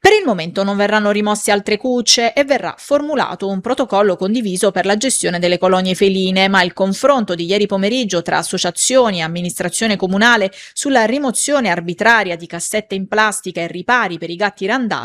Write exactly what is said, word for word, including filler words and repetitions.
Per il momento non verranno rimosse altre cucce e verrà formulato un protocollo condiviso per la gestione delle colonie feline, ma il confronto di ieri pomeriggio tra associazioni e amministrazione comunale sulla rimozione arbitraria di cassette in plastica e ripari per i gatti randagi